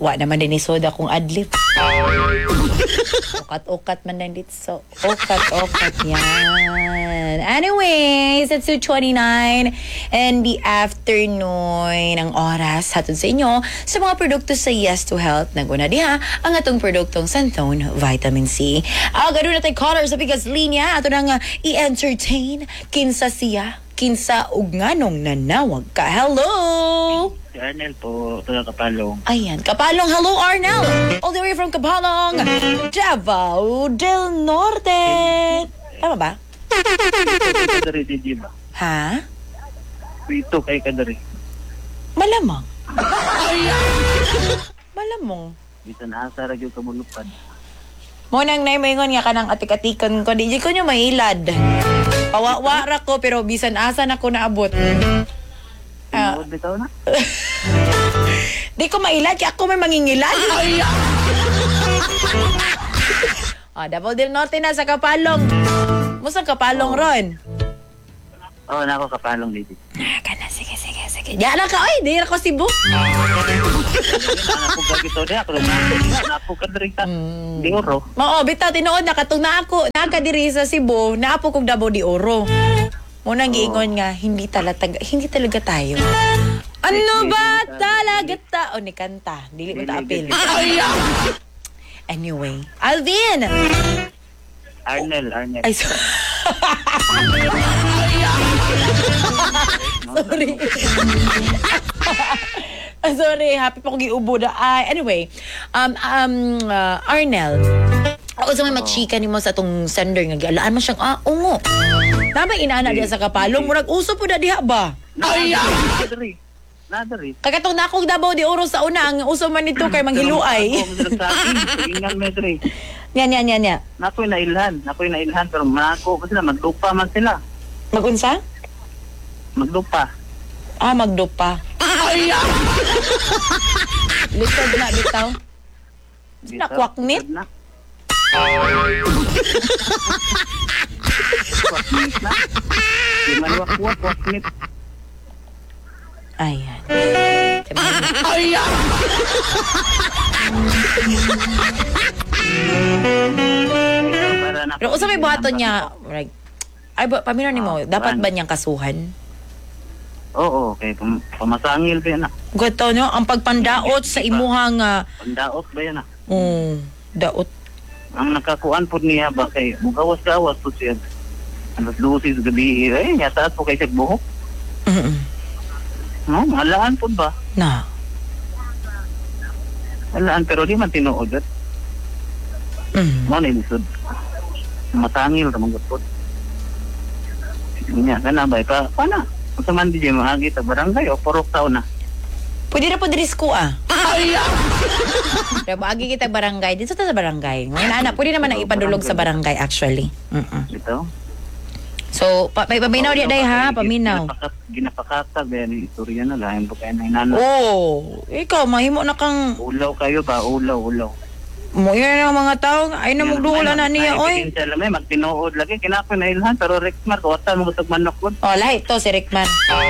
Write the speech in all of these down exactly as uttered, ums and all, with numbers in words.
Wa naman din isod akong adlib. Ukat-ukat man din dito. So, ukat-ukat yan. Anyways, it's two twenty-nine in the afternoon ng oras hatod sa inyo sa mga produkto sa Yes to Health. Naguna diha ang atong produktong Santhone Vitamin C. Ah, ganoon na tayo caller sa bigas linya. Ato nang uh, i-entertain kinsa siya. Kinsa ug nganong nanawag ka. Hello! Si Arnel po, ito na Kapalong. Ayan, Kapalong. Hello, Arnel. All the way from Kapalong, Davao del Norte. Tama ba? Kadari, di ba? Ha? Ito kay Kadari. Malamang. Malamang. Bisan asa ra gyud kamulupan. Mo nang naimaingon nga kanang atik-atikon ko. Di ko nyo mailad. Pawa-wara ko, pero bisan asa na ko naabot. Ah. Tinood bitaw na. Di ko mailad, kaya ako may mangingilad. Ah, Davao del Norte na sa Kapalong. Musta Kapalong ron? Oo, na ako Kapalong dito. Ah, kana, sige, sige, sige. Diyan na ka, oy, di na ko Cebu. Ako gagito na ako. Napo Kadari ka. Di oro. Oo, bitaw, tinuod na katong na ako, nakadiri sa Cebu, naapo kong Davao de Oro. Munang giingon nga, hindi talaga, hindi talaga tayo. Ano ba talaga ta? O, ni kanta. Dili mo ta apil. Anyway, Alvin! Arnel, Arnel. Ay, so... Sorry. Ah, sorry, happy pa ko giubo na. Ay, anyway, um, um, uh, Arnel, ako sa may machika ni mo sa itong sender nga, gialaan mo siyang, ah, ungo. Tama inaana diya sa Kapalong, murag uso po na diha ba? Ay, Kadari. Nadari. Kagatong na akong Davao de Oro sa una, ang uso man nito kay manghiluay. Ingan Medri. Yan, yan, yan, yan. Nakoy na ilhan, nakoy na ilhan pero manako kasi na maglupa man sila. Magunsa? Maglupa. Ah, magdupa. Ay! Litod na, bitaw. Nakwaknit? Na. Kwaknit na. Di man wakwak, kwaknit. Ayan. Ayan! Pero usa may buhaton niya, like, ay, ba, pamino ni mo, dapat ba niyang kasuhan? Oo, okay. Pam- pamasangil ba yan ah? Gato, no? Ang pagpandaot sa imuhang, uh, Pandaot ba yan ah? um, daot. Ang nakakuan po niya ba kay mugawas-gawas po siya. Alas lusis gabi, eh, yataas po kay siya buhok. Mm-mm. No, malaan po ba? Na. Malaan, pero di man tinuod at. Mm. Mo na inisod. Masangil, ramang po. Nga, ka na ba? Pa, paano? Kung sa man di dyan, mahagi sa barangay o porok taon na. Pwede na po dirisko ah. Pero maagi kita barangay. Dito sa barangay. Ngayon anak, pwede naman na ipadulog sa barangay actually. Mm-mm. Ito? So, pa, pa, paminaw diya day ha, paminaw. Ginapakatag, yan, istorya na lang. Yung kaya na inano. Oh, ikaw, mahimo na kang, Ulaw kayo ba? Ulaw, ulaw. mo yan ang mga tao, ay na magduhula na niya, oy. Ay, may magtinuod lagi. Kinapin na ilhan, pero Rexmar, kawatan mo gutag manok ko. Oh, lahi to si Rickman.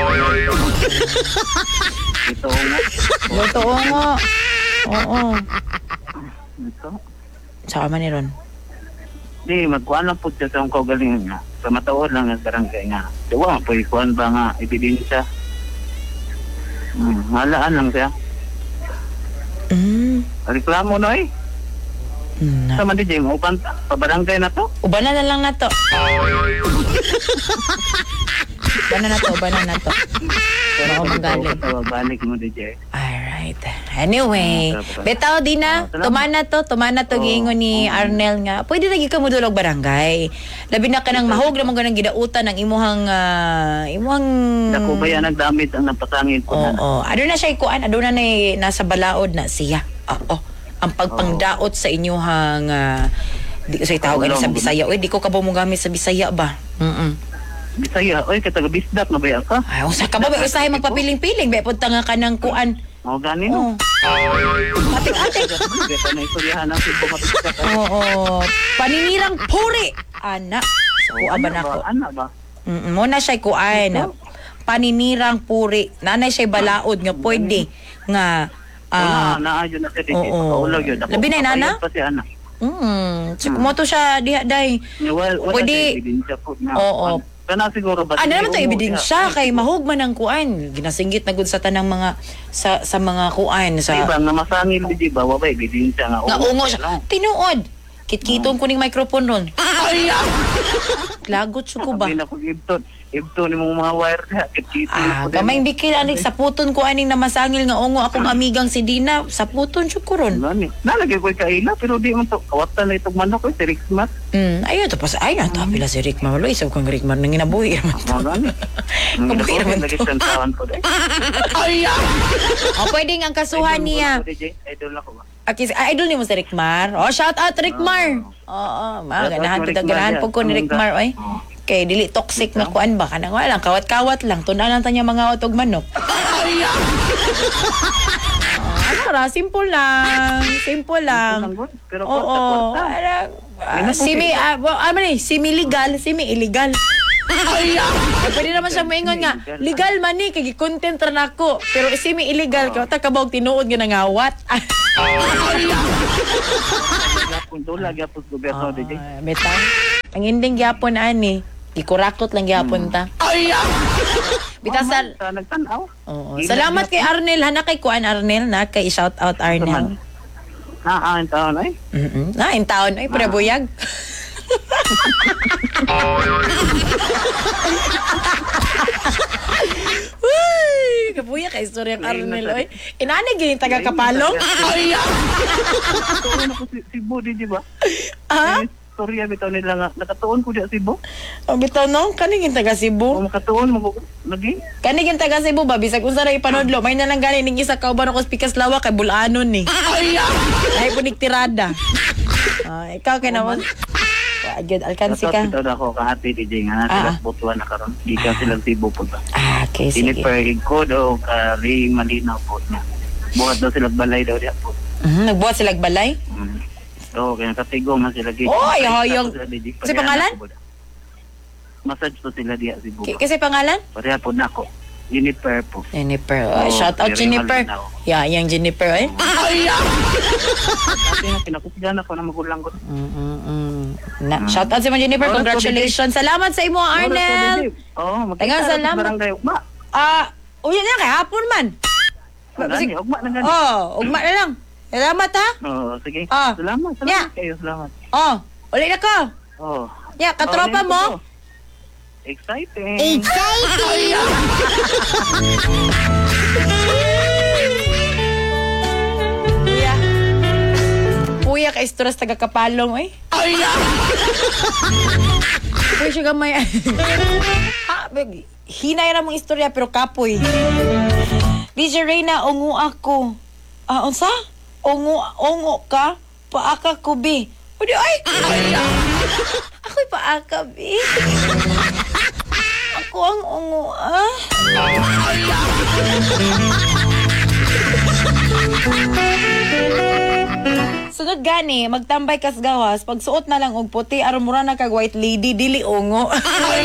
Ito nga. Totoo nga. Oo. Ito. Saka man ni Ron. Di, magkuhan lang po siya sa akong kaugalingan nga. Sa mataod lang ang barangay nga. Diwa, po ikuhan ba nga, ebidensya. Hmm, halaan lang siya. Mm. Reklamo na eh. Na. Sa man di Jay, upan pabarangay na to. Ubanan na lang na to. Ubanan na to, ubanan na to. Pero ako magaling. Balik mo di Jay. Alright. Anyway, betaw di na, tumana to, tumana to giingon ni Arnel nga. Pwede lagi ka modulog barangay. Labi na ka nang mahog na mga gidautan ng imuhang uh, imuhang Dako ba yan nagdamit ang napasangin po na? Oo. Ado na siya kuan, ado na na nasa balaod na siya. Oo. Ang pagpangdaot sa inyuhang uh, di ko sa tawag sa Bisaya. Uy, di ko kabo mo gamit sa Bisaya ba? Mm. Bisaya, oy kataga bisdak na ba ka? Ay, usa ka ba ba usahay magpapiling-piling, be punta nga kanang kuan. Mao gani no. Atik-atik. Gata na istoryahan ang sibo matiskat. Oo. Paninirang puri. Ana. So, kuan ba nako? Ana ba? Mm, mo na siya kuan. Paninirang puri. Nanay siya balaod nga pwede nga Ah, Wala, naayon na siya dito. oo. Kaulag yun. Labi na, inana? Pa si Ana. Mm, so kumoto siya diha day. Well, wala Pwede- siya ebidensya po na. Oo. Kana siguro ba? Ah, na naman to Oo, ebidensya siya. kay mahugman ang kuan. Ginasinggit na gud sa tanang mga sa sa mga kuan Di sa ba, nga masangil di ba? Wala ebidensya nga. nga ungo siya. Tinuod. Kitkitong kuning microphone ron. Lagot siya ko ba? Hindi na ko ibton. Ibton ni mong mga wire diha. Kit-kito. Ah, gamay bikil aning sa puton ko aning na masangil nga ungo akong amigang si Dina sa puton siya ko ron. Nani. Nalagay ko kaila pero di man to. Kawatan na itong manok ko si Rixmat. Mm, ayun to pas ay na to pila si Rick Marlo isab kang Rick Mar nang ginabuhi raman to. Mga gani. Mabuhi raman Lagi to. santawan ko dai. O pwedeng ang kasuhan niya. Idol ako ba? Akis ah, idol ni mo si Rick Mar. Oh, shout out Rick Mar. Oo, mga Shout out ganahan mo, to Rick Mar, ganahan yeah. po ko ni Rick Mar oy. Oo. Kay dili toxic na kuan ba kanang wala lang kawat-kawat lang tunanan tanya mga otog manok. Ano ra simple lang, simple lang. Pero Oo, kwarta-kwarta. parang, ah, Yan ang simi, puti. ah, well, ano ni, semi-legal, semi-illegal. Ay, pwede naman siya moingon nga, legal man ni, kay content ra nako. Pero semi-illegal, ka ta kabog tinuod nga nangawat. Yapon do lagi apos gobyerno di. Ah, beta. Ang ending gyapon ani, ikurakot lang gyapon ta. Bita sal. Sa nagtanaw. Oo. Salamat kay Arnel, hana kay kuan Arnel na kay shout out Arnel. Ha, ang taon ay. Mhm. Na in taon ay pura buyag. Uy, kabuya kay istorya ang Arnel oy. Inani gini taga Kapalong. Ay. Nakatuon ako si Cebu di di ba? Ha? Storya bitaw nila nga nakatuon ko di Cebu. O bitaw no, kaning taga Cebu. Kung makatuon mo lagi. Kani yung taga Cebu ba bisag unsa ra ipanudlo may na lang gani ning isa ka uban ako spikas lawa kay bulanon ni. Ay ay punik tirada. Ah, ikaw kay naman. Agad alkansi ka. Bitaw na ako kahati di di nga Ah. sila butuan na karon. Di ka sila Cebu po ba? Ah, okay sige. Siniper ko daw kari malinaw po niya. Buhat daw sila balay daw diya po. Mhm, nagbuhat sila balay. Mm. So, kaya katigo man sila gid. Oy, hayang- Si pangalan? Massage po sila diya Cebu. K- kasi pangalan? Pareha po na ako. Juniper po. Jennifer. Oh, Oo, shout out very Jennifer. malinaw. Yeah, yang Jennifer eh. Kasi nga pinakusgan ako na magulang ko. Mm, mm, mm. Na, shout out si Ma'am Jennifer. Oras po, Congratulations. Salamat sa imo, Arnel. Oo, Tenga, magkita salamat. sa barangay Ugma. Ah, uy na kay hapon man. Gani, Ugma na gani. Oh, ugma na lang. Salamat ha. Oo, sige. Ah. Salamat, Yeah. salamat kayo, salamat. Oh, uli na ko. Oh. Yeah, katropa Oh, mo. dito po. Exciting. Kuya. Kuya ka istras taga Kapalong eh. Ay. Kuya siya gamay. Ha, bag- hinay ra mong istorya pero kapoy. D J Reyna, ungo ako. Ah, unsa? Ungo, ungo ka? Paaka ko, bi. O di, ay! Ako'y paaka, bi. Ako ang ungo, ah. Sunod gani, magtambay kas gawas, pag suot na lang og puti, aron mura na kag white lady, dili ungo.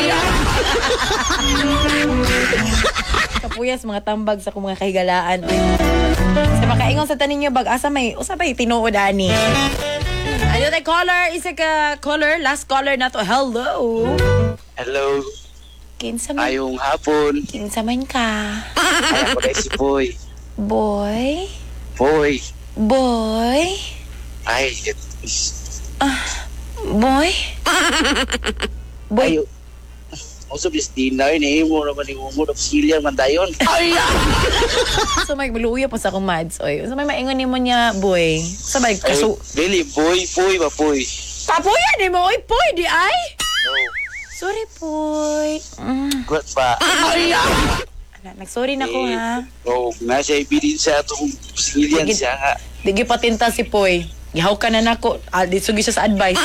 Kapuyas mga tambag sa kung mga kahigalaan. Sa makaingon sa tanin nyo, bag asa may, usa may tinuod ani. Ayun ay caller, isa ka caller, last caller na to. Hello. Hello, Kinsa man, ayong hapon. kinsa man ka? Ay, ako na si Boy. Boy? Boy. Boy? Ay, Boy? Boy? ayo. Uso bis dinay ni mo naman yung mo tapos hilya man dayon. So may maluya pa sa akong mads, oy. So may maingon ni mo niya, boy. Sabay, kaso... Dili, boy, boy ba boy? Papuya ni mo, oy, boy, di ay? Oh, Sorry, boy. Mm. good pa. Ala, nag-sorry na ko, ha? Oh, nasa ibidin sa atong hilyan Sige. siya nga. Digi patinta si Poy. Gihaw ka na nako. Ah, di sugi siya sa advice.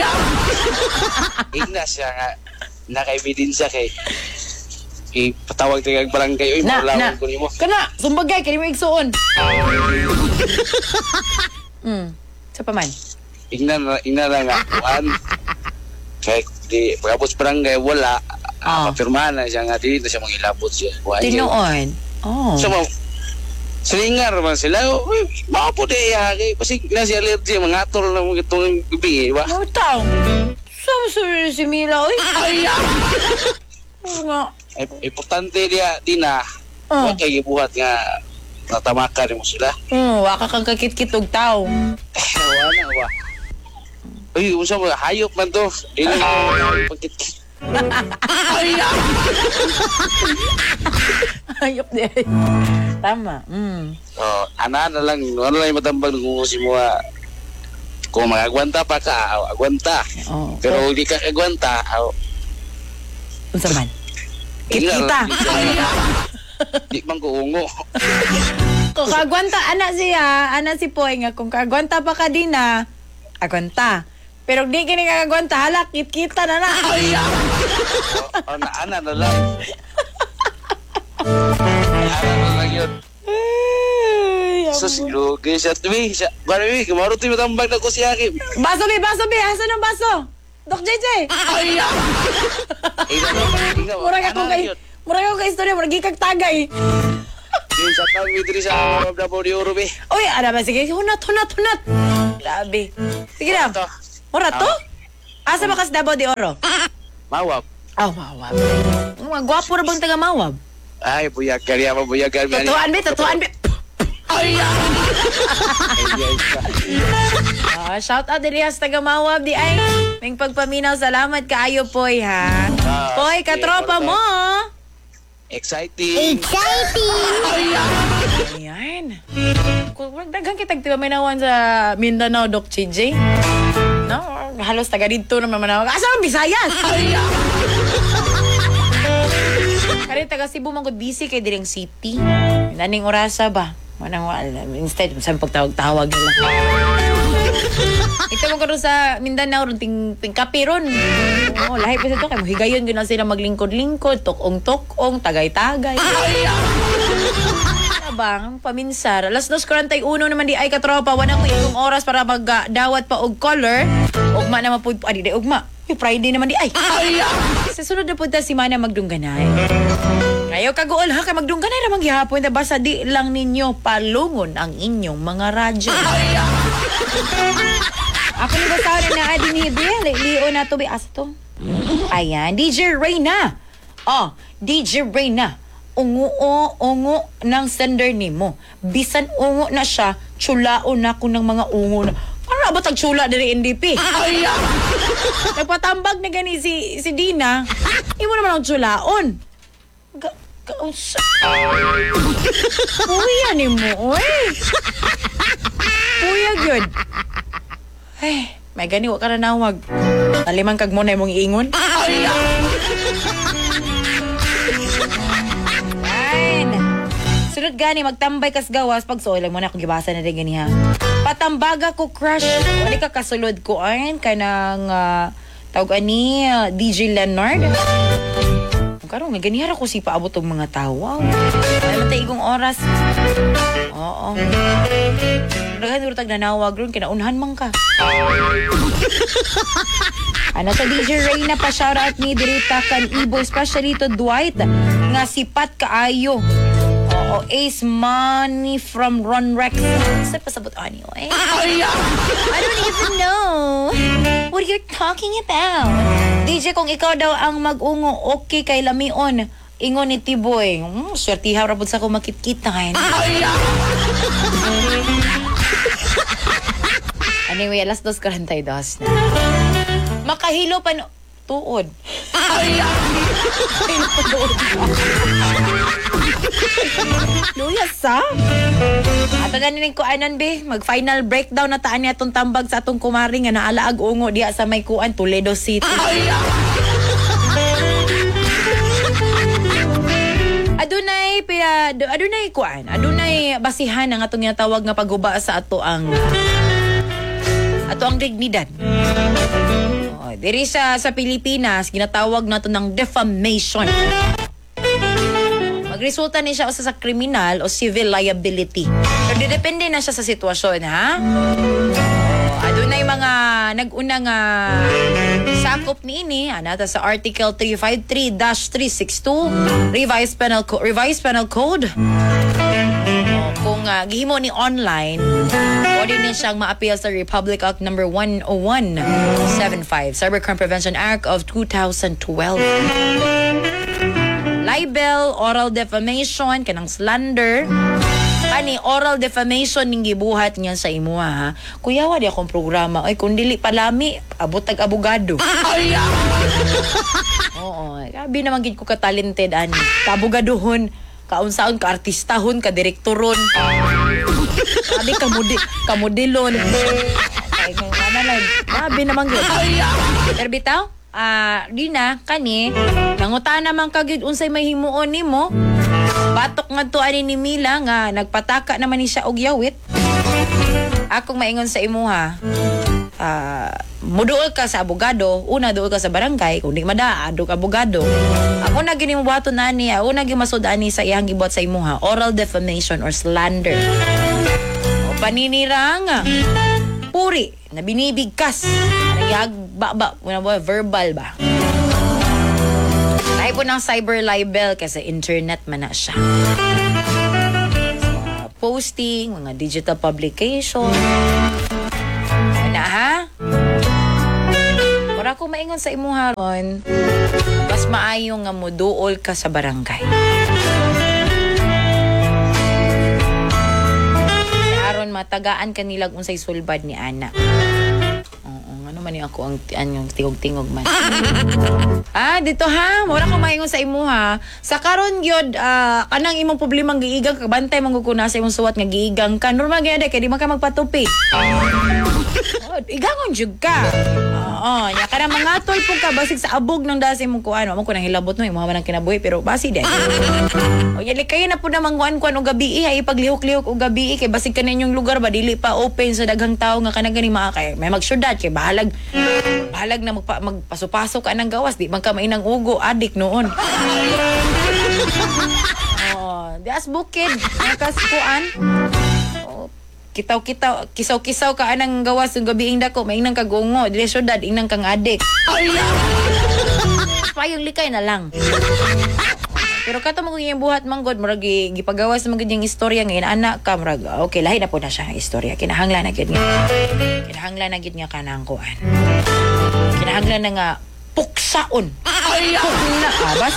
Igna siya nga. Naka-ibidin siya kay ipatawag tayo kag barangay. Uy, Na, na. maulawan ko nimo. Kana, sumbagay, kani mo igsuon. Hmm. Sa paman. Igna na, igna na nga. Kuan. Kay di pagabot sa barangay wala. Ah. Ah, mapirmahan na siya nga di na siya mangilabot siya. Kuan siya. Tinuon. Oh. So, ma- Silingar man sila. Uy, mga po di ihagi. Kasi nasi allergy, mga atol na mga itong gabi, ba? Mga tao. Saan sa si Mila, oy? Ay, oo nga. Ay, importante dia, di na. Oh. Huwag kayo buhat nga natamakan mo sila. Hmm, waka kang kakit-kitog tao. Wala na, wa. Uy, unsa mo, hayop man to. Ilang mo, pagkit. Hayop di. Tama. Mm. Oh, ana na lang, ano lang yung matambag kung si mo, ah, kung magagwanta pa ka, ah, agwanta. Oh. Pero hindi ka agwanta, ah, Unsa man? tingnan Kita. lang, Di man ko ungo. Kung kagwanta, anak siya, anak si Poy nga, kung kagwanta pa ka din na, agwanta. Pero di kini kagwanta, hala, kit-kita na na. O, na, ana na lang. Ana na lang yun. Ay, Sus, lugi siya. Tumi, siya. Bari, mi, kumaro tayo matambag na ko si Hakim. Baso, bi, baso, bi. Asan ang baso? Dok J J. Ay, murag ako kay, murag ako kay istorya, murag ikag tagay. Yung sa tang mitri sa mga dapo di Oro, mi. Uy, ano ba? Sige, hunat, hunat, hunat. Grabe. Sige na. Ito. Mura to? Asa ba kas Davao de Oro? Mawab. Oh, mawab. Mga gwapo na bang taga mawab? Ay, buyagan niya, mabuyagan. Tatuan, be, tatuan, be. Ay, Ah, shout out diri sa taga Mawab di ay. Ming pagpaminaw, salamat kaayo Poy ha. Ah, Poy, katropa mo. Exciting. Ayan. Kung daghang kitag tiba minawan sa Mindanao, Doc J J. No, halos taga dito naman manawag. Asa ang Visayas? Kaya taga Cebu man gud busy kay direng city. Naning orasa ba? Manang wala. Instead, saan pagtawag-tawag nila. Ito mo karon sa Mindanao, ron ting, ting kape ron. Oo, lahi pa sa ito. Kaya mahigayon yun na sila maglingkod-lingkod, tokong-tokong, tagay-tagay. Bang, paminsar. Alas dos kuwarenta y uno naman di ay katropa. Wanang ko ikong oras para magdawat pa og color. Ugma na mapud. Adi, di ugma. May Friday naman di ay. Sa sunod na punta si Mana magdungganay. Kayo kaguol ha, kay magdungganay ramang gihapon. Basta di lang ninyo palungon ang inyong mga radyo. Ako ni basahin na adin hibi. Lio na to. Asa to? Ayan, D J Reyna. Oh, D J Reyna. Ungo o ungo ng sender nimo. Bisan ungo na siya, tsulao na ko ng mga ungo na. Para ba tag tsula diri N D P? Nagpatambag na gani si si Dina. Imo naman ang tsulaon. Ga kaunsa. Kuya ni mo, oy. Kuya gyud. Ay, may gani wa ka na nawag. Alimang kag mo na imong iingon. Sunod gani, magtambay kas gawas. Pag soil mo na akong gibasa na rin gani ha. Patambaga ko crush. Wali ka kasulod ko ayon ka ng uh, tawag ani uh, D J Leonard. Karong nga gani hara ko si paabot og mga tawa. Ay matay igong oras. Oo. Daghan duro tag nanawag ron kinaunhan man ka. Ano sa D J Reyna pa shoutout ni dirita kan Ibo, especially to Dwight nga sipat kaayo. Oo, Ace Money from Ron Rex. Saan pasabot ani o eh? I don't even know what you're talking about. D J, kung ikaw daw ang mag-ungo, okay kay lamion. Ingon ni Tiboy. Hmm, swertiha rabod sa ko makit-kita kayo. Anyway, alas dos kuwarenta y dos na. Makahilo pa no... Tuod. Makahilo pa tuod. Luyas ha? Ato na nining kuanan be. Mag-final breakdown na taan niya itong tambag sa atong kumari nga naalaag ungo diya sa may kuan Toledo City. Adunay pila adunay kuan. Adunay basihan ang atong ginatawag nga pagguba sa ato ang ato ang dignidad. Diri sa sa Pilipinas, ginatawag nato ng defamation. Magresulta ni siya o sa, sa criminal o civil liability. Pero depende na siya sa sitwasyon, ha? O, adunay mga nag-unang uh, sakop ni ini, anata sa Article three fifty-three dash three sixty-two, Revised Penal, Co- Revised Penal Code. O, kung kung uh, gihimo ni online, pwede din siyang ma-appeal sa Republic Act number one oh one seventy-five, Cybercrime Prevention Act of two thousand twelve. Libel, oral defamation, kanang slander. Ani oral defamation ning gibuhat niya sa imuha ha. Kuya wa di akong programa. Ay kung dili palami, abot tag abogado. Oo, gabi naman gid ko ka talented ani. Kabogadohon, kaunsaon ka artistahon, ka direktoron. Sabi ka mudi, ka modelon. Ay kung ano lang, gabi naman gid. Pero bitaw, ah, di na kani nangutan naman kagid unsay mahimuon nimo. Batok nga to ani ni Mila nga nagpataka naman ni siya og yawit. Akong maingon sa imuha, ah, muduol ka sa abogado, una duol ka sa barangay, kung di mada adto ka abogado. Ako na gini mo buhaton ani, ako na gimasud ani sa iyang gibuhat sa imuha, oral defamation or slander. O paninirang puri na binibigkas, nagyagba ba, ba, verbal ba? Lahi po ng cyber libel kasi internet man na siya. So, posting, mga digital publication. Ano ha? Para ko maingon sa imuha ron, mas maayo nga mo duol ka sa barangay. Aron matagaan kanilag unsay sulbad ni ana. Ano man yung ako ang ang tingog-tingog man. Ah, dito ha. Mura ko maingon sa imo ha. Sa karon gyud uh, kanang imong problema giigang kabantay manguguna sa imong suwat nga giigang ka. Normal gyud kay di man ka magpatupi. Oh, igangon jud ka. Oo, nya kana mangatol pug ka basig sa abog ng dasi mo ko ano, mo ko nang hilabot no imo man ang kinabuhi pero basi di. O yali kayo na pud na mangkuan-kuan og gabi ay paglihok-lihok og gabi kay basig kaninyong lugar ba dili pa open sa daghang tawo nga kana gani mga kay may magsyudad kay bahalag bahalag na magpa, magpasok-pasok ka ng gawas di man ka mainang ugo adik noon. Oh, dias bukid nakaskuan. Kitaw-kitaw, kisaw-kisaw ka anang gawas ng gabi dako, mainang kagungo, dili syudad, inang kang adik. Payong likay na lang. Pero kato mo yung buhat manggod, murag gipagawas mo yung istorya ngayon, anak ka, murag, okay, lahi na po na siya istorya. Kinahanglan na gid nga. Kinahanglan na gid nga kanang kuan. Kinahanglan na nga puksaon. Pukna ka, basta.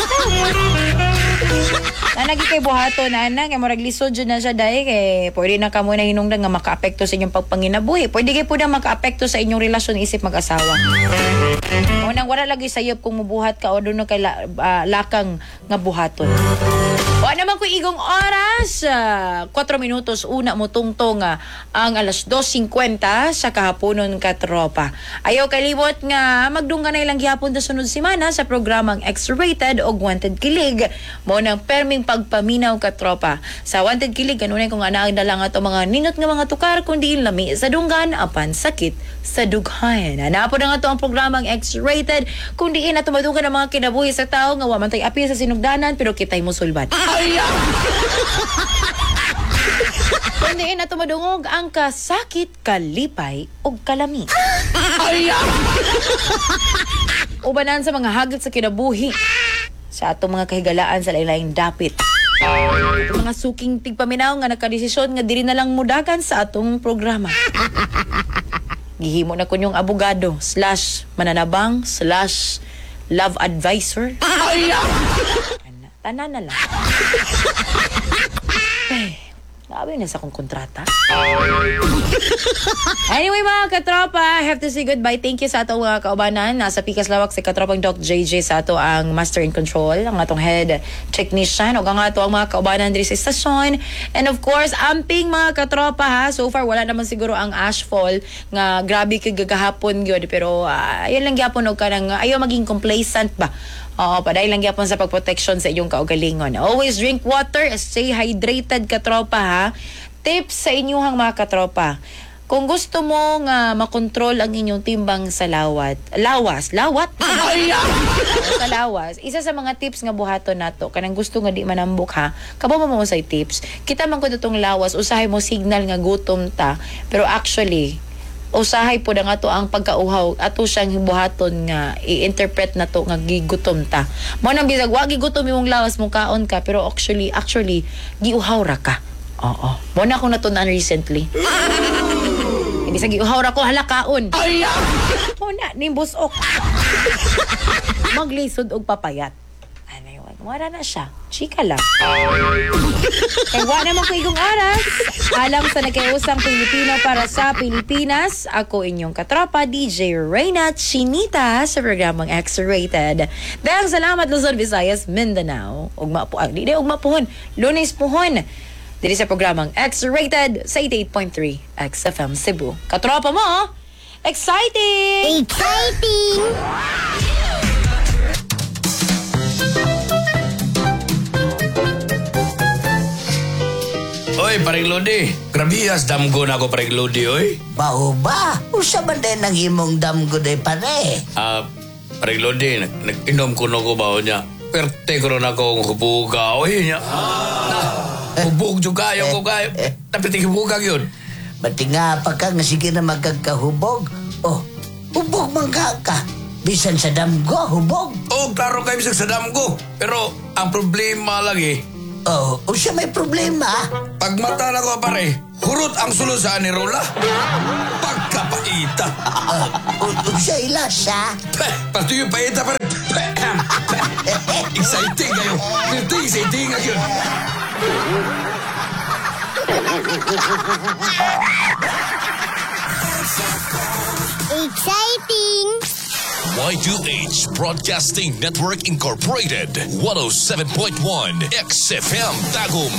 Nanagi kay buhato na anak, kay murag lisod jud na siya dahil kay pwede na kamo na hinungdan nga makaapekto sa inyong pagpanginabuhi. Pwede kay pud makaapekto sa inyong relasyon isip mag-asawa. O nang wala lagi sayop kung mubuhat ka o doon kay la, uh, lakang nga buhaton. O naman ko igong oras, uh, four minutos una mo tungtong uh, ang alas two fifty sa kahaponon katropa. Ayaw kalimot nga magdunggan na ilang gihapon sa sunod semana sa programang X-Rated o Wanted Kilig. Mo nang perming pagpaminaw katropa. Sa Wanted Kilig, kanunay kung anaag na lang ato mga ninot nga mga tukar kundi lami sa dunggan apan sakit sa dughan. Hanapo na nga to ang programang X-Rated kundi ina tumadugan ang mga kinabuhi sa tao nga wa man tay api sa sinugdanan pero kitay mo sulbad. Kundi ina tumadungog ang kasakit, kalipay o kalami. Ubanan sa mga hagit sa kinabuhi sa atong mga kahigalaan sa lain-laing dapit. Itong mga suking tigpaminaw nga nakadesisyon nga diri na lang mudagan sa atong programa. Gihimo na kunyong abogado slash mananabang slash love advisor. Tanan na lang. Ay, Sabi na sa kong kontrata. Anyway mga katropa, I have to say goodbye. Thank you sa atong mga kaubanan. Nasa pikas lawak si katropang Doc J J sa ato ang master in control, ang atong head technician, o ang ato ang mga kaubanan diri sa estasyon. And of course, amping mga katropa ha. So far, wala naman siguro ang ashfall nga grabe kay gagahapon yun. Pero uh, ayun lang gyapon og kanang ayaw maging complacent ba. Oo, paday lang gyapon sa pagprotection sa iyong kaugalingon. Always drink water, stay hydrated katropa ha. Tips sa inyong mga katropa. Kung gusto mo nga makontrol ang inyong timbang sa lawat, lawas, lawat? Sa lawas, isa sa mga tips nga buhaton nato, kanang gusto nga di manambok ha, kabo mo mo sa tips. Kita man ko itong lawas, usahay mo signal nga gutom ta, pero actually, usahay po na nga to ang pagkauhaw ato siyang buhaton nga i-interpret na to nga gigutom ta. Mo nang bisag wa gigutom imong lawas mo kaon ka pero actually actually giuhaw ra ka. Oo. Mo na akong natunan recently. Hindi sa giuhawra ko halakaon. Ay! Mo na nimbusok. Maglisod og papayat. Ano yun? Wala na siya. Chika lang. Kaya wala naman ko igong oras. Alam sa nagkayusang Pilipino para sa Pilipinas. Ako inyong katropa, D J Reyna Chinita sa programang X-Rated. Dahil salamat Luzon, Visayas, Mindanao. Ugma po, ah, di di ugma pohon. Lunes pohon. Dito sa programang X-Rated sa eighty-eight point three X F M Cebu. Katropa mo, exciting! Exciting! Oy, paring Lodi. Grabias, damgo na ako, paring Lodi, oy. Bao ba? Usa man din ang imong damgo day pare. Ah, paring Lodi, nag- nag-inom ko na ko ba niya. Perte ko na ako ang hubuga, oy niya. Na, hubog juga, yung ko kayo. Tapi tingin hubugag yun. Bati nga pa ka nga sige na magkagkahubog. Oh, hubog man ka ka. Bisan sa damgo, hubog. Oh, klaro kayo bisag sa damgo. Pero, ang problema lagi, Oh, usa may problema. pag mata na ko, pare, hurot ang sulod sa anirola. Pagkapaita. Uh, usa ilasa. Peh, pati yung paita, pare. Peh, peh. Exciting kayo. Exciting, exciting nga yun. Exciting! Y two H Broadcasting Network Incorporated, one oh seven point one X F M Tagum.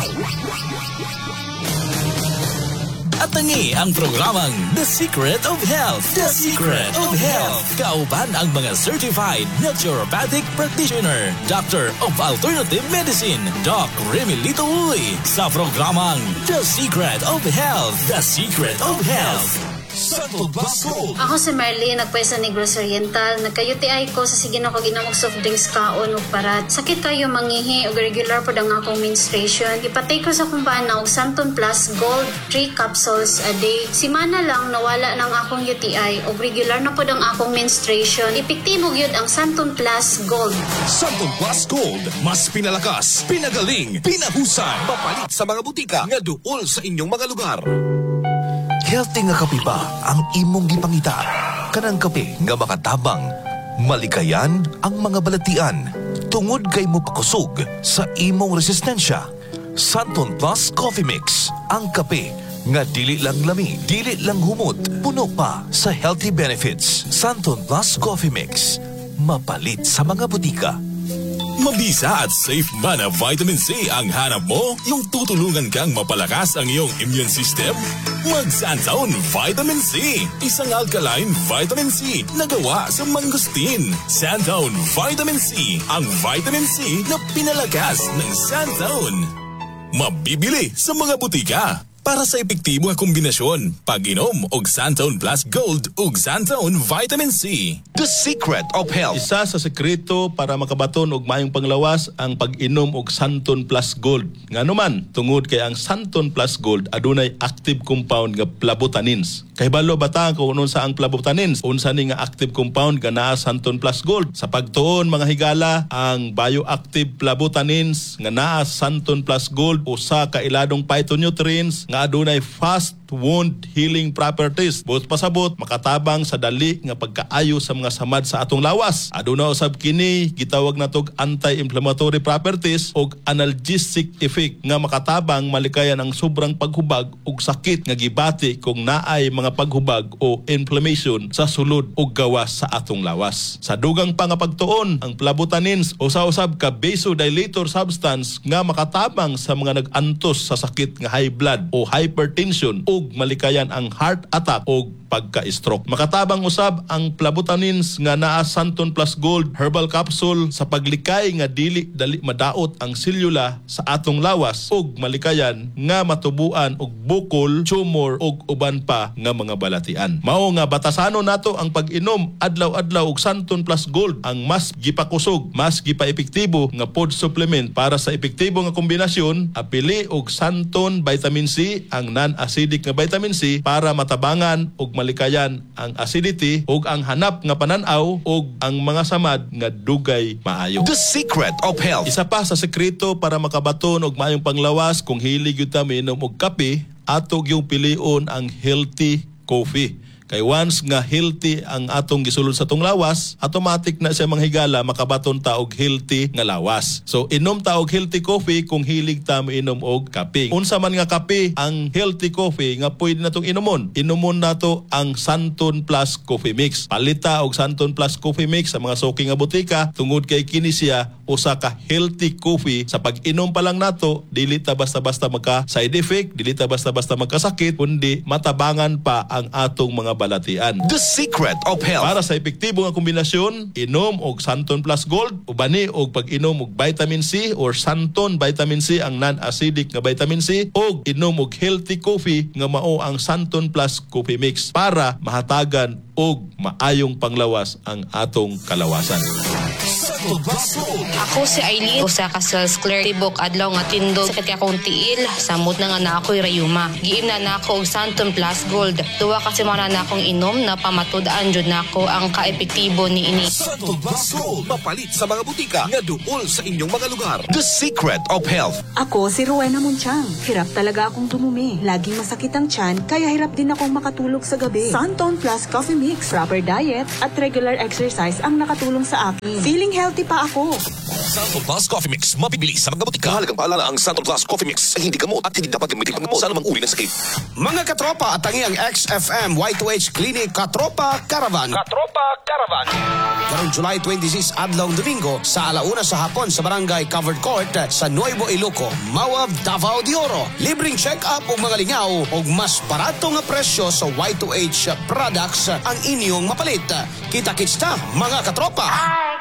At tangi ang programang The Secret of Health. The Secret of Health. Kauban ang mga certified naturopathic practitioner, Doctor of Alternative Medicine, Doc Remilito Uy, sa programang The Secret of Health. The Secret of Health. Santo Blasco. Ako si Marlene, nagpwesa ni Gross Oriental. Nagka-U T I ko sa sige na ko ginamog soft drinks kaon o parat. Sakit kayo mangihi o regular po ang akong menstruation. Ipatay ko sa kumpaan na og Santon Plus Gold three capsules a day. Simana lang nawala ng akong U T I o regular na po ang akong menstruation. Epektibo gyud ang Santon Plus Gold. Santo Plus Gold. Mas pinalakas, pinagaling, pinahusan. Papalit sa mga butika nga duol sa inyong mga lugar. Healthy nga kape pa ang imong gipangita. Kanang kape nga makatabang. Malikayan ang mga balatian. Tungod kay mo pakusog sa imong resistensya. Santon Plus Coffee Mix. Ang kape nga dili lang lami, dili lang humot. Puno pa sa healthy benefits. Santon Plus Coffee Mix. Mapalit sa mga butika. Mabisa at safe ba na vitamin C ang hanap mo? Yung tutulungan kang mapalakas ang iyong immune system? Mag-Santown Vitamin C. Isang alkaline vitamin C na gawa sa mangustin. Santown Vitamin C. Ang vitamin C na pinalakas ng Santown. Mabibili sa mga butika. Para sa epektibo nga kombinasyon, pag-inom og Santown Plus Gold ug Santown Vitamin C. The Secret of Health. Isa sa sekreto para makabaton og maayong panglawas ang pag-inom og Santon Plus Gold. Nganuman, tungod kay ang Santon Plus Gold adunay active compound nga flavotanins. Kahibalo bata kung unsa ang flavotanins, unsa ni nga active compound nga naa Santon Plus Gold. Sa pagtuon mga higala, ang bioactive flavotanins nga naa Santon Plus Gold usa ka iladong phytonutrients nga adunay fast wound healing properties. Buot pasabot, makatabang sa dali nga pagkaayo sa mga samad sa atong lawas. Aduna usab kini gitawag natog anti-inflammatory properties og analgesic effect nga makatabang malikayan ang sobrang paghubag og sakit nga gibati kung naay mga paghubag o inflammation sa sulod og gawas sa atong lawas. Sa dugang pangapagtuon, ang flavotanins usa-usab ka vasodilator substance nga makatabang sa mga nag-antos sa sakit nga high blood o hypertension ug malikayan ang heart attack o pagka-stroke. Makatabang usab ang flavotanins nga naa Santon Plus Gold herbal capsule sa paglikay nga dili dali madaot ang selula sa atong lawas ug malikayan nga matubuan og bukol, tumor ug uban pa nga mga balatian. Mao nga batasano nato ang pag-inom adlaw-adlaw og Santon Plus Gold, ang mas gipakusog, mas gipaepektibo nga food supplement para sa epektibo nga kombinasyon. Apili og Santon Vitamin C, ang non-acidic nga vitamin C para matabangan ug malikayan ang acidity ug ang hanap nga panan-aw ug ang mga samad nga dugay maayo. The secret of health. Isa pa sa sekreto para makabaton og maayong panglawas kung hilig gyud ta minom og kape, atog yung pilion ang healthy coffee. Kay once nga healthy ang atong gisulod sa tong lawas, automatic na siya manghigala makabaton ta og healthy nga lawas. So inom ta og healthy coffee kung hilig ta minom og kape. Unsa man nga kape ang healthy coffee nga pwede natong inumon. Inumon nato ang Santon Plus Coffee Mix. Palita og Santon Plus Coffee Mix sa mga suki nga butika tungod kay kini siya usa ka healthy coffee. Sa pag-inom pa lang nato, dili ta basta-basta magka side effect, dili ta basta-basta magkasakit, kundi matabangan pa ang atong mga balatian. The secret of health. Para sa epektibo nga kombinasyon, inom og Santon Plus Gold, ubani og pag-inom og vitamin C or Santon Vitamin C ang non-acidic nga vitamin C, og inom og healthy coffee nga mao ang Santon Plus Coffee Mix para mahatagan og maayong panglawas ang atong kalawasan. Ako si Aileen, usa ka sales clerk tibok adlaw nga tindog sakit akong tiil, samot na nga na ako'y rayuma. Giim na nako og Santon Plus Gold. Duwa kasi mga na akong inom na pamatud-an jud nako ang kaepektibo ni ini. Santon Plus Gold, mapalit sa mga butika nga duol sa inyong mga lugar. The secret of health. Ako si Rowena Munchang. Hirap talaga akong dumumi. Laging masakit ang tiyan, kaya hirap din akong makatulog sa gabi. Santon Plus Coffee Mix, proper diet at regular exercise ang nakatulong sa akin. Feeling healthy pa ako. Santon Plus Coffee Mix, mabibili sa mga butika. Mahalagang paalala, ang Santon Plus Coffee Mix ay hindi gamot at hindi dapat gamitin panggamot sa anumang uri ng sakit. Mga katropa at tangi ang X F M Y two H Clinic Katropa Caravan. Katropa Caravan. Karong July twenty-six adlaw Domingo sa alauna sa hapon sa Barangay Covered Court sa Nuevo Iloco, Mawab, Davao de Oro. Libreng check-up o mga lingaw o mas barato nga presyo sa Y two H products ang inyong mapalit. Kita-kits ta, mga katropa.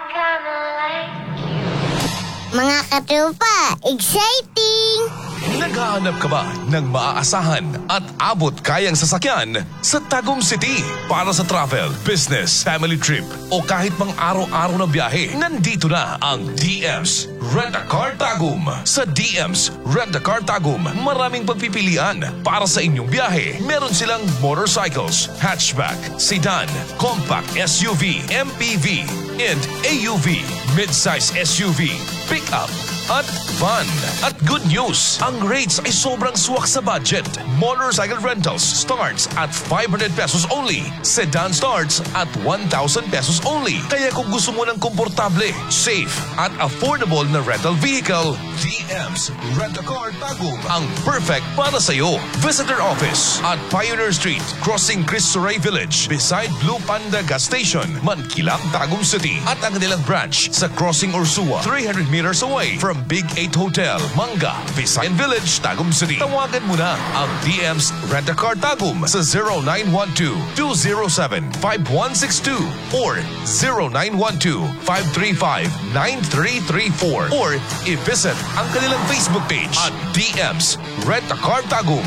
Mga katropa, exciting! Naghahanap ka ba ng maaasahan at abot kayang sasakyan sa Tagum City para sa travel, business, family trip o kahit pang araw-araw na biyahe? Nandito na ang D M's Rent-A-Car Tagum. Sa D M's Rent-A-Car Tagum, maraming pagpipilian para sa inyong biyahe. Meron silang motorcycles, hatchback, sedan, compact S U V, M P V, and A U V, mid-size S U V, pick-up, at van. At good news, ang rates ay sobrang swak sa budget. Motorcycle rentals starts at five hundred pesos only. Sedan starts at one thousand pesos only. Kaya kung gusto mo ng komportable, safe, at affordable na rental vehicle, D M's Rent-A-Car Tagum ang perfect para sa'yo. Visit their office at Pioneer Street, crossing Cristo Rey Village, beside Blue Panda Gas Station, Mankilang, Tagum City. At ang kanilang branch sa Crossing Ursua, three hundred meters away from Big eight Hotel, Manga, Visayan Village, Tagum City. Tawagan mo na ang D M's Rent-A-Car Tagum sa zero nine one two, two zero seven, five one six two or zero nine one two, five three five, nine three three four or i-visit ang kanilang Facebook page at D M's Rent-A-Car Tagum.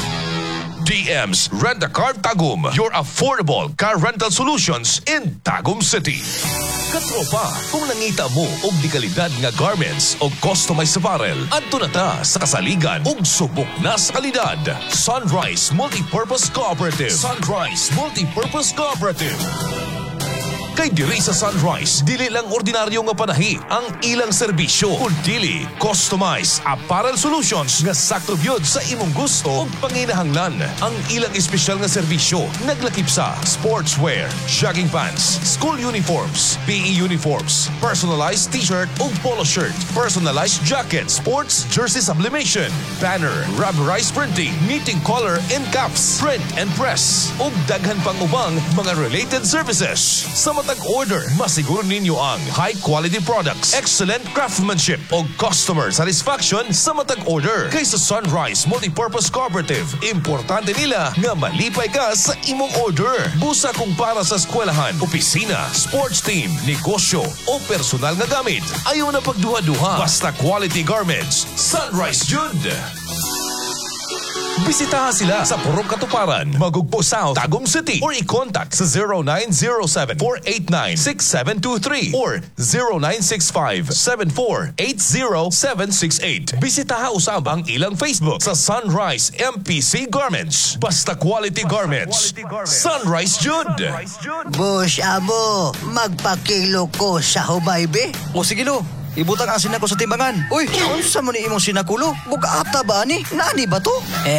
D M's Rent-A-Car Tagum, your affordable car rental solutions in Tagum City. Katropa, kung nangita mo og di kalidad nga garments o customized apparel, adto na ta sa kasaligan og subok na sa kalidad. Sunrise Multipurpose Cooperative. Sunrise Multipurpose Cooperative. Kay diri sa Sunrise, dili lang ordinaryo nga panahi ang ilang serbisyo, kundi customized apparel solutions nga sakto gyud sa imong gusto ug panginahanglan. Ang ilang espesyal nga serbisyo naglakip sa sportswear, jogging pants, school uniforms, P E uniforms, personalized t-shirt ug polo shirt, personalized jacket, sports jersey sublimation, banner, rubberized printing, knitting collar and caps, print and press ug daghan pang ubang mga related services. Sa tag-order, masiguro ninyo ang high-quality products, excellent craftsmanship o customer satisfaction sa matag-order. Kaysa Sunrise Multipurpose Cooperative, importante nila nga malipay ka sa imong order. Busa kung para sa eskwelahan, opisina, sports team, negosyo o personal nga gamit. Ayaw na pagduha-duha. Basta quality garments. Sunrise Jud! Bisitahan sila sa Purong Katuparan, Magugpo South, Tagum City or i-contact sa zero nine zero seven, four eight nine, six seven two three or zero nine six five, seven four eight zero seven six eight. Bisitahan usab ang ilang Facebook sa Sunrise M P C Garments. Basta quality garments. Sunrise Jude. Boss Amo, magpakilo ko sa humay be. O sige lo, ibutang ang sinako sa timbangan. Uy, unsa mo ni imong sinakulo? Bugata ba ni? Nani ba to?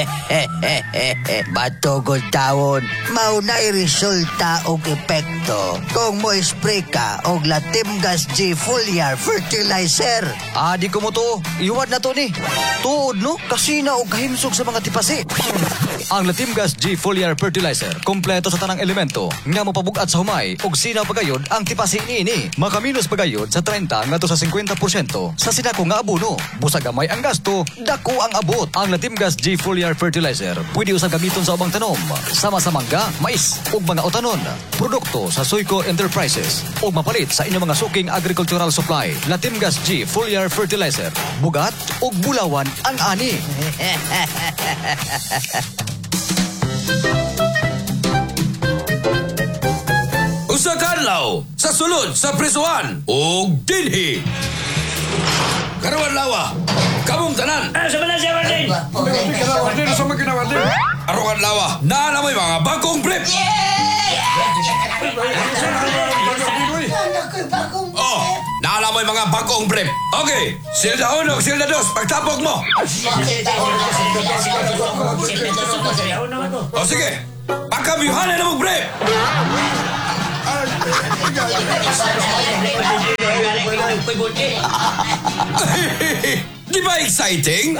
Batugod taon, maunay resulta og epekto kung mo spray ka og Latimgas G Foliar Fertilizer. Ah, di ko mo to. Iwad na to ni. Tuod no, kasi na og kahimsog sa mga tipasi. Ang Latimgas G Foliar Fertilizer, kompleto sa tanang elemento nga mopabugat sa humay og sinaw pagayod ang tipasi niini. Makaminos pagayod sa thirty ngadto sa fifty porsyento sa sinako nga abono. Busag gamay ang gasto, dako ang abot. Ang Latimgas G Foliar Fertilizer pwede usang gamiton sa ubang tanom, sama sa mangga, mais ug mga otanon. Produkto sa Soyco Enterprises ug mapalit sa inyong mga suking agricultural supply. Latimgas G Foliar Fertilizer, bugat ug bulawan ang ani. Usa kadlaw sa sulod sa prisuhan ug dinhi. Karuan lawa, kamong tanan. Ah, sa mana siya, Warden? Warden, sa mga Warden. Aruan lawa, naala mo yung mga bagong brief. Oh, naala mo yung mga bagong brief. Okay, silda uno, silda dos, pagtapok mo. O sige, pagkamiyuhanan na mong brief. Di ba exciting?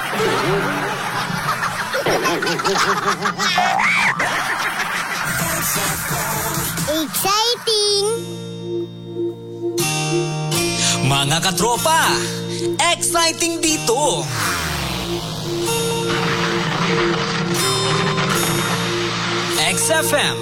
Exciting! Mga katropa, exciting dito! X F M